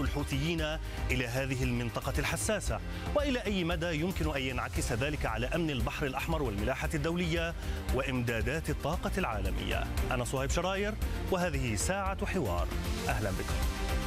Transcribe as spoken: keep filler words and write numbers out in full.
الحوثيين إلى هذه المنطقة الحساسة؟ وإلى أي مدى يمكن أن ينعكس ذلك على أمن البحر الأحمر والملاحة الدولية وإمدادات الطاقة العالمية؟ أنا صهيب شراير وهذه ساعة حوار. أهلا بكم.